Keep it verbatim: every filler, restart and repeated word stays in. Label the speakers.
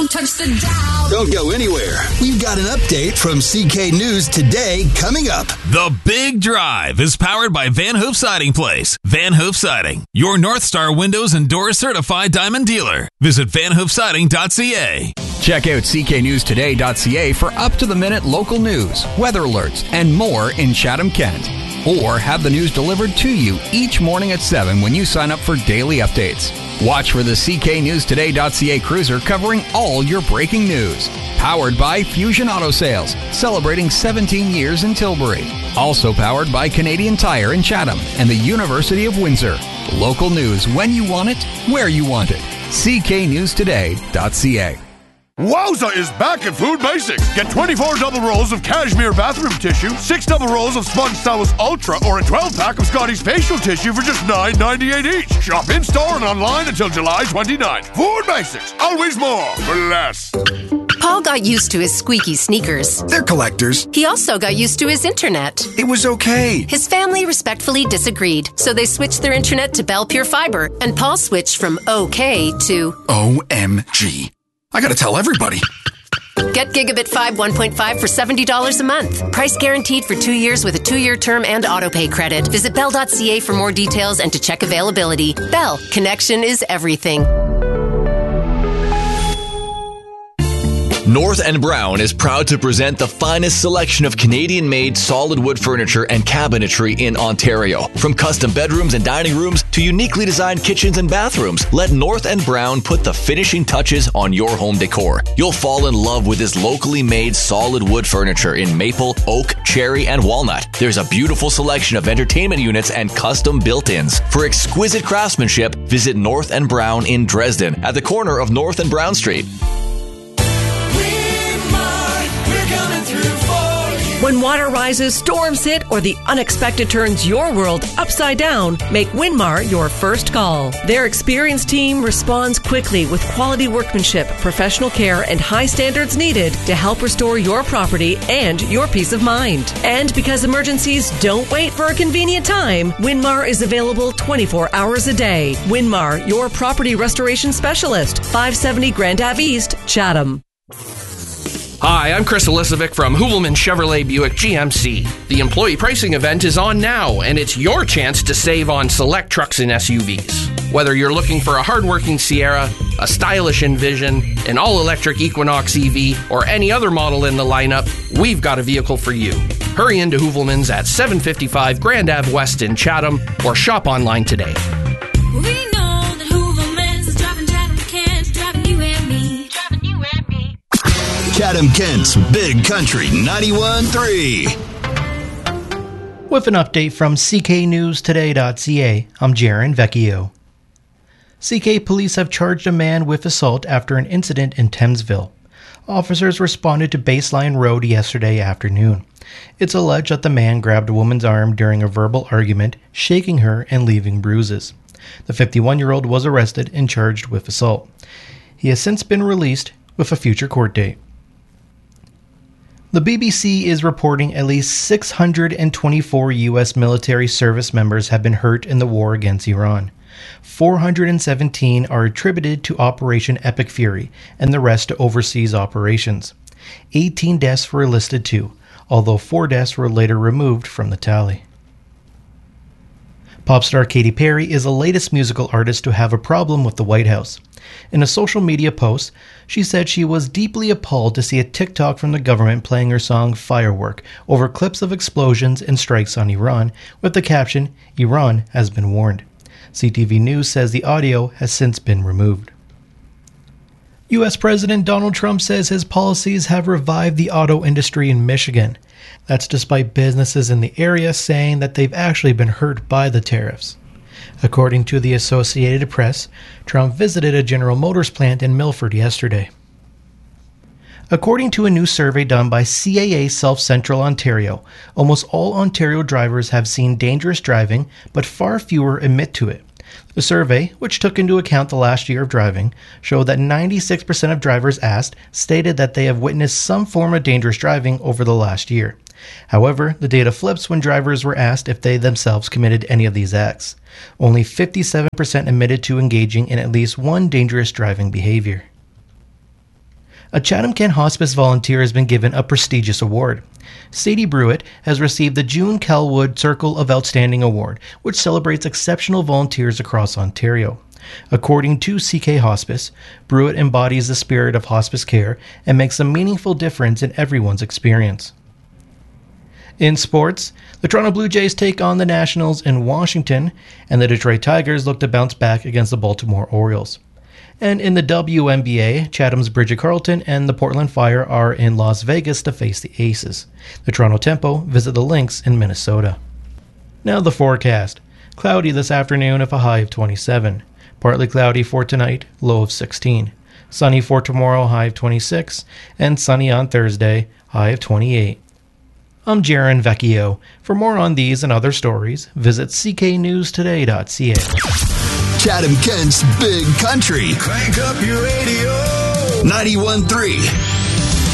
Speaker 1: Don't touch the dial.
Speaker 2: Don't go anywhere. We've got an update from C K News Today coming up.
Speaker 3: The Big Drive is powered by Van Hoof Siding Place. Van Hoof Siding, your North Star Windows and Doors certified diamond dealer. Visit van hoof siding dot c a.
Speaker 4: Check out c k news today dot c a for up-to-the-minute local news, weather alerts, and more in Chatham-Kent. Or have the news delivered to you each morning at seven when you sign up for daily updates. Watch for the c k news today dot c a cruiser covering all your breaking news. Powered by Fusion Auto Sales, celebrating seventeen years in Tilbury. Also powered by Canadian Tire in Chatham and the University of Windsor. Local news when you want it, where you want it. c k news today dot c a.
Speaker 5: Wowza is back at Food Basics. Get twenty-four double rolls of cashmere bathroom tissue, six double rolls of Sponge Solace Ultra, or a twelve pack of Scotty's facial tissue for just nine ninety-eight each. Shop in-store and online until July twenty-ninth. Food Basics. Always more for less.
Speaker 6: Paul got used to his squeaky sneakers.
Speaker 7: They're collectors.
Speaker 6: He also got used to his internet.
Speaker 7: It was okay.
Speaker 6: His family respectfully disagreed, so they switched their internet to Bell Pure Fiber, and Paul switched from okay to
Speaker 7: O M G. I gotta tell everybody.
Speaker 6: Get Gigabit five one point five for seventy dollars a month. Price guaranteed for two years with a two-year term and autopay credit. Visit bell dot c a for more details and to check availability. Bell, connection is everything.
Speaker 8: North and Brown is proud to present the finest selection of Canadian-made solid wood furniture and cabinetry in Ontario. From custom bedrooms and dining rooms to uniquely designed kitchens and bathrooms, let North and Brown put the finishing touches on your home decor. You'll fall in love with this locally made solid wood furniture in maple, oak, cherry, and walnut. There's a beautiful selection of entertainment units and custom built-ins. For exquisite craftsmanship, visit North and Brown in Dresden at the corner of North and Brown Street.
Speaker 9: When water rises, storms hit, or the unexpected turns your world upside down, make Winmar your first call. Their experienced team responds quickly with quality workmanship, professional care, and high standards needed to help restore your property and your peace of mind. And because emergencies don't wait for a convenient time, Winmar is available twenty-four hours a day. Winmar, your property restoration specialist, five seventy Grand Ave East, Chatham.
Speaker 10: Hi, I'm Chris Elisovic from Hoovelman Chevrolet Buick G M C. The employee pricing event is on now, and it's your chance to save on select trucks and S U Vs. Whether you're looking for a hardworking Sierra, a stylish Envision, an all-electric Equinox E V, or any other model in the lineup, we've got a vehicle for you. Hurry into Hoovelman's at seven fifty-five Grand Ave West in Chatham, or shop online today.
Speaker 1: We know that Hooverman's is driving Chatham Kent, driving you and me, driving you and me.
Speaker 2: Chatham Kent's Big Country ninety-one point three.
Speaker 11: With an update from c k news today dot c a, I'm Jaron Vecchio. C K police have charged a man with assault after an incident in Thamesville. Officers responded to Baseline Road yesterday afternoon. It's alleged that the man grabbed a woman's arm during a verbal argument, shaking her and leaving bruises. The fifty-one-year-old was arrested and charged with assault. He has since been released with a future court date. The B B C is reporting at least six hundred twenty-four U S military service members have been hurt in the war against Iran. four hundred seventeen are attributed to Operation Epic Fury, and the rest to overseas operations. eighteen deaths were listed too, although four deaths were later removed from the tally. Pop star Katy Perry is the latest musical artist to have a problem with the White House. In a social media post, she said she was deeply appalled to see a TikTok from the government playing her song Firework over clips of explosions and strikes on Iran, with the caption, "Iran has been warned." C T V News says the audio has since been removed. U S President Donald Trump says his policies have revived the auto industry in Michigan. That's despite businesses in the area saying that they've actually been hurt by the tariffs. According to the Associated Press, Trump visited a General Motors plant in Milford yesterday. According to a new survey done by C A A South Central Ontario, almost all Ontario drivers have seen dangerous driving, but far fewer admit to it. The survey, which took into account the last year of driving, showed that ninety-six percent of drivers asked stated that they have witnessed some form of dangerous driving over the last year. However, the data flips when drivers were asked if they themselves committed any of these acts. Only fifty-seven percent admitted to engaging in at least one dangerous driving behavior. A Chatham-Kent hospice volunteer has been given a prestigious award. Sadie Brewitt has received the June Kelwood Circle of Outstanding Award, which celebrates exceptional volunteers across Ontario. According to C K Hospice, Brewitt embodies the spirit of hospice care and makes a meaningful difference in everyone's experience. In sports, the Toronto Blue Jays take on the Nationals in Washington, and the Detroit Tigers look to bounce back against the Baltimore Orioles. And in the W N B A, Chatham's Bridget Carleton and the Portland Fire are in Las Vegas to face the Aces. The Toronto Tempo visit the Lynx in Minnesota. Now the forecast. Cloudy this afternoon with a high of twenty-seven. Partly cloudy for tonight, low of sixteen. Sunny for tomorrow, high of twenty-six. And sunny on Thursday, high of twenty-eight. I'm Jaron Vecchio. For more on these and other stories, visit c k news today dot c a.
Speaker 2: Chatham-Kent's Big Country.
Speaker 12: Crank up your radio.
Speaker 2: ninety-one point three